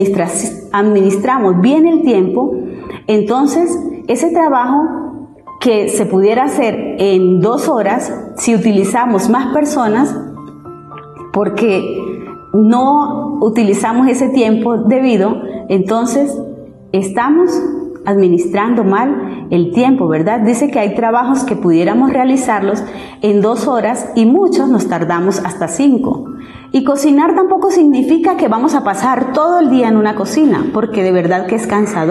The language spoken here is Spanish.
administramos bien el tiempo, entonces ese trabajo que se pudiera hacer en 2 horas, si utilizamos más personas, porque no utilizamos ese tiempo debido, entonces estamos administrando mal el tiempo, ¿verdad? Dice que hay trabajos que pudiéramos realizarlos en 2 horas y muchos nos tardamos hasta 5. Y cocinar tampoco significa que vamos a pasar todo el día en una cocina, porque de verdad que es cansador.